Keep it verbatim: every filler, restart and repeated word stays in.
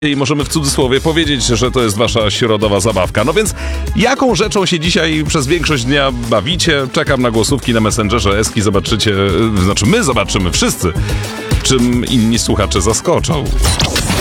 I możemy w cudzysłowie powiedzieć, że to jest wasza środowa zabawka. No więc jaką rzeczą się dzisiaj przez większość dnia bawicie? Czekam na głosówki na Messengerze Eski. Zobaczycie, znaczy my zobaczymy wszyscy, czym inni słuchacze zaskoczą.